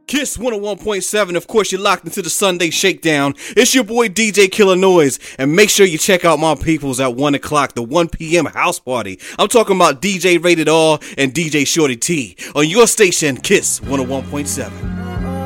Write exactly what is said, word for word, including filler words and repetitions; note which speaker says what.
Speaker 1: Kiss one oh one point seven. Of course, you're locked into the Sunday Shakedown. It's your boy D J Killer Noise. And make sure you check out my peoples at one o'clock, the one p.m. house party. I'm talking about D J Rated R and D J Shorty T on your station, Kiss one oh one point seven.